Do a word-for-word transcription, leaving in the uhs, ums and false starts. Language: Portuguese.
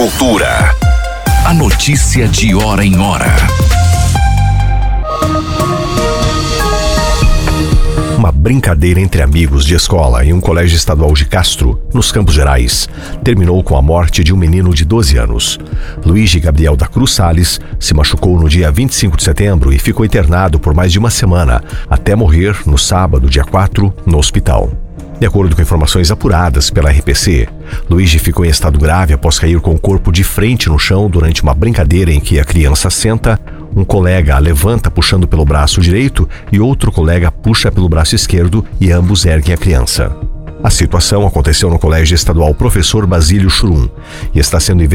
Cultura. A notícia de hora em hora. Uma brincadeira entre amigos de escola em um colégio estadual de Castro, nos Campos Gerais, terminou com a morte de um menino de doze anos. Luigi Gabriel da Cruz Salles se machucou no dia vinte e cinco de setembro e ficou internado por mais de uma semana, até morrer no sábado, dia quatro, no hospital. De acordo com informações apuradas pela R P C, Luigi ficou em estado grave após cair com o corpo de frente no chão durante uma brincadeira em que a criança senta, um colega a levanta puxando pelo braço direito e outro colega puxa pelo braço esquerdo e ambos erguem a criança. A situação aconteceu no Colégio Estadual Professor Basílio Churum e está sendo